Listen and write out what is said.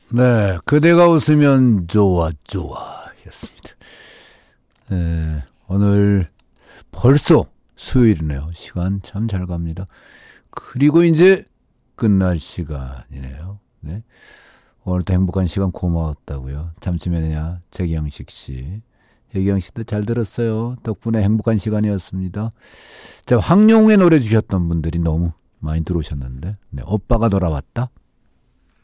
네, 그대가 웃으면 좋아 좋아 였습니다. 네, 오늘 벌써 수요일이네요. 시간 참 잘 갑니다. 그리고 이제 끝날 시간이네요. 네. 오늘도 행복한 시간 고마웠다고요. 잠시만요. 재경식 씨. 혜경 씨도 잘 들었어요. 덕분에 행복한 시간이었습니다. 자, 황룡의 노래 주셨던 분들이 너무 많이 들어오셨는데. 네, 오빠가 돌아왔다.